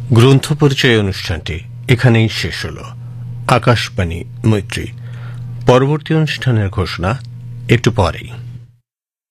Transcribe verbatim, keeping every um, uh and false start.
গ্রন্থ পরিচয় অনুষ্ঠানটি এখানেই শেষ হল। আকাশবাণী মৈত্রী। পরবর্তী অনুষ্ঠানের ঘোষণা একটু পরেই।